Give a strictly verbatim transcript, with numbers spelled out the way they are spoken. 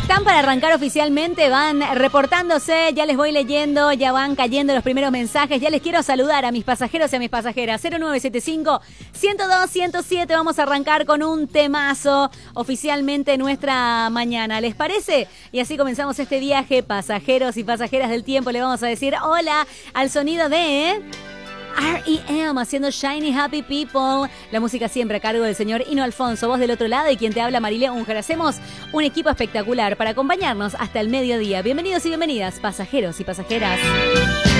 Están para arrancar oficialmente, van reportándose, ya les voy leyendo, ya van cayendo los primeros mensajes, ya les quiero saludar a mis pasajeros y a mis pasajeras. cero nueve siete cinco, uno cero dos, uno cero siete, vamos a arrancar con un temazo oficialmente nuestra mañana, ¿les parece? Y así comenzamos este viaje, pasajeros y pasajeras del tiempo, le vamos a decir hola al sonido de R E M haciendo Shiny Happy People. La música siempre a cargo del señor Hino Alfonso, voz del otro lado, y quien te habla, Marilea Unger. Hacemos un equipo espectacular para acompañarnos hasta el mediodía. Bienvenidos y bienvenidas, pasajeros y pasajeras.